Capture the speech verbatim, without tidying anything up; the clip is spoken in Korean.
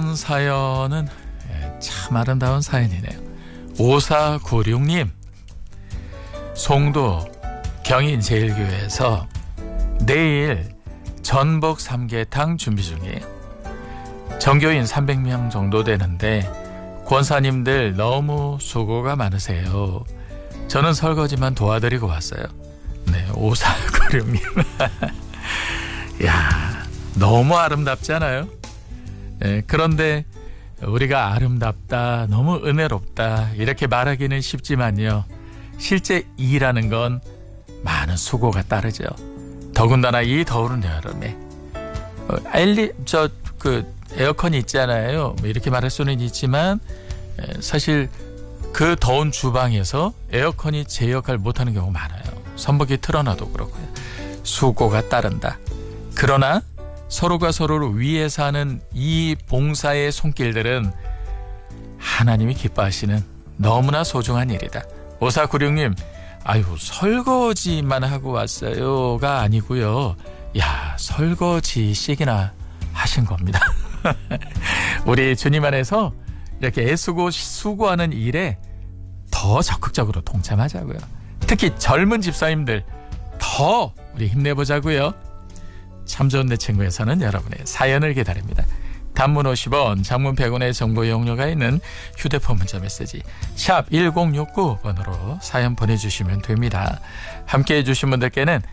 이번 사연은 참 아름다운 사연이네요. 오사구육 님, 송도 경인제일교회에서 내일 전복 삼계탕 준비 중이에요. 정교인 삼백 명 정도 되는데 권사님들 너무 수고가 많으세요. 저는 설거지만 도와드리고 왔어요. 네, 오사구육 님. 야, 너무 아름답잖아요. 네, 그런데 우리가 아름답다, 너무 은혜롭다 이렇게 말하기는 쉽지만요, 실제 일하는 건 많은 수고가 따르죠. 더군다나 이 더운 여름에 어, 엘리 저 그 에어컨이 있잖아요. 이렇게 말할 수는 있지만 사실 그 더운 주방에서 에어컨이 제 역할 못하는 경우가 많아요. 선풍기 틀어놔도 그렇고요. 수고가 따른다. 그러나 서로가 서로를 위해서 하는 이 봉사의 손길들은 하나님이 기뻐하시는 너무나 소중한 일이다. 오사구육 님, 아유 설거지만 하고 왔어요가 아니고요. 야, 설거지씩이나 하신 겁니다. 우리 주님 안에서 이렇게 애쓰고 수고하는 일에 더 적극적으로 동참하자고요. 특히 젊은 집사님들 더 우리 힘내보자고요. 참 좋은 내 친구에서는 여러분의 사연을 기다립니다. 단문 오십 원, 장문 백 원의 정보 이용료가 있는 휴대폰 문자 메시지 샵 일공육구 번으로 사연 보내주시면 됩니다. 함께해 주신 분들께는